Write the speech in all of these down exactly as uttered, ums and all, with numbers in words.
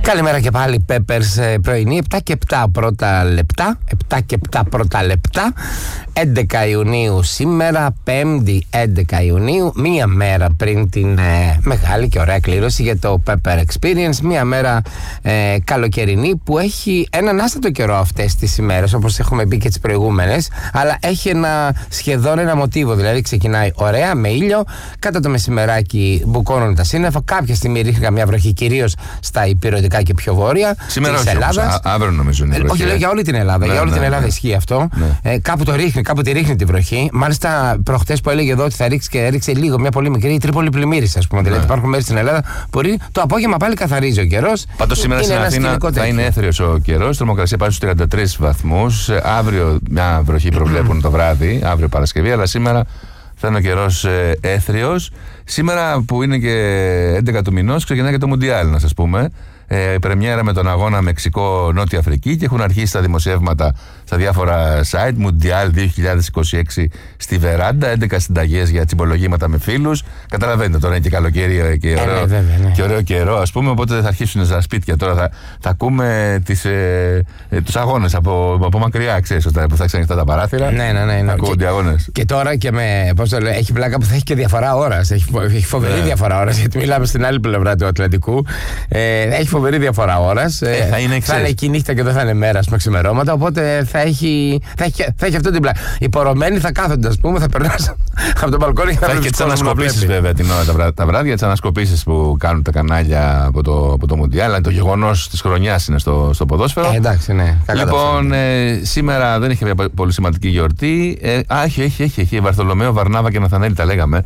Καλημέρα και πάλι, Peppers πρωινή, επτά και επτά πρώτα λεπτά, επτά και επτά πρώτα λεπτά, έντεκα Ιουνίου σήμερα, Πέμπτη έντεκα Ιουνίου, μία μέρα πριν την ε, μεγάλη και ωραία κλήρωση για το Pepper Experience, μία μέρα ε, καλοκαιρινή που έχει έναν άστατο καιρό αυτές τις ημέρες, όπως έχουμε πει και τις προηγούμενες, αλλά έχει ένα, σχεδόν ένα μοτίβο, δηλαδή ξεκινάει ωραία με ήλιο, κατά το μεσημεράκι μπουκώνουν τα σύννεφα, κάποια στιγμή ρίχνει καμιά βροχή, κυρίως στα υπηρετικά και πιο βόρεια. Σήμερα όχι, όμως, α, αύριο νομίζω είναι. Όχι, λέω για όλη την Ελλάδα. Ναι, για όλη ναι, την Ελλάδα ναι. ισχύει αυτό. Ναι. Ε, κάπου το ρίχνει, κάπου τη ρίχνει τη βροχή. Μάλιστα, προχτές που έλεγε εδώ ότι θα ρίξει και έριξε λίγο, μια πολύ μικρή, η Τρίπολη πλημμύρισε, α πούμε. Ναι. Δηλαδή, υπάρχουν μέρη στην Ελλάδα που το απόγευμα πάλι καθαρίζει ο καιρός. Πάντως σήμερα στην Αθήνα θα είναι έθριος ο καιρός. Θερμοκρασία πάει στους τριάντα τρεις βαθμούς. Αύριο μια βροχή προβλέπουν το βράδυ, αύριο Παρασκευή, αλλά σήμερα θα είναι ο καιρός ε, έθριος. Σήμερα που είναι και έντεκα του μηνός ξεκινάει και το Μουντιάλ, να σας πούμε. Ε, πρεμιέρα με τον αγώνα Μεξικό-Νότια Αφρική και έχουν αρχίσει τα δημοσιεύματα στα διάφορα site. Μουντιάλ δύο χιλιάδες είκοσι έξι στη Βεράντα, έντεκα συνταγές για τσιμπολογήματα με φίλους. Καταλαβαίνετε, τώρα είναι και καλοκαίρι και ωραίο, ε, βέβαια, ναι. και ωραίο καιρό, ας πούμε. Οπότε θα αρχίσουν στα σπίτια τώρα. Θα, θα ακούμε τις, ε, ε, τους αγώνες από, από μακριά, ξέρεις, που θα ξανοιχτά τα παράθυρα. Ναι, ναι, ναι. ναι. Ακούγονται αγώνες. Και τώρα και με. Πώς το λέω, έχει πλάκα που θα έχει και διαφορά ώρας. Έχει, έχει φοβερή yeah. διαφορά ώρας, γιατί μιλάμε στην άλλη πλευρά του Ατλαντικού. Ε, έχει φοβερή διαφορά ώρας. Ε, θα, είναι, θα είναι εκεί νύχτα και δεν θα είναι μέρα με ξημερώματα. Οπότε θα έχει, θα έχει, θα έχει αυτό την πλάκα. Οι πορωμένοι θα κάθονται, ας πούμε, θα περνάνε από το μπαλκόνι και θα, θα έχει και τις ανασκοπήσεις βέβαια την ώρα τα, βρά, τα βράδια, τις ανασκοπήσεις που κάνουν τα κανάλια από το, από το Μουντιάλ. Αλλά το γεγονός της χρονιάς είναι στο, στο ποδόσφαιρο. Ε, εντάξει, ναι. Λοιπόν, ε, σήμερα δεν είχε μια πολύ σημαντική γιορτή. Ε, α, έχει, έχει, έχει, έχει. Βαρθολομαίο, Βαρνάβα και Ναθανέλη τα λέγαμε.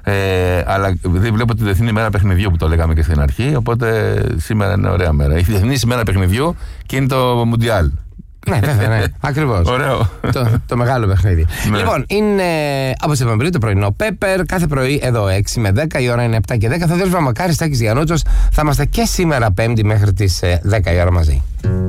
Ε, αλλά δεν βλέπω τη Διεθνή ημέρα παιχνιδιού που το λέγαμε και στην αρχή. Οπότε σήμερα είναι ωραία μέρα. Η Διεθνή ημέρα παιχνιδιού και είναι το Μουντιάλ. Ναι, βέβαια, ναι. Ακριβώς. Ωραίο. Το, το μεγάλο παιχνίδι. Ναι. Λοιπόν, είναι από Σεπτεμβρίου το πρωινό Pepper. Κάθε πρωί εδώ έξι με δέκα, η ώρα είναι επτά και δέκα. Θα δώσουμε μακάρι Στάκης Γιαννούτσος. Θα είμαστε και σήμερα Πέμπτη μέχρι τις δέκα η ώρα μαζί.